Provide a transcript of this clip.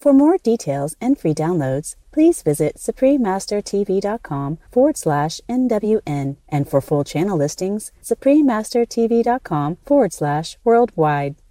For more details and free downloads, please visit suprememastertv.com/NWN, and for full channel listings, suprememastertv.com/worldwide.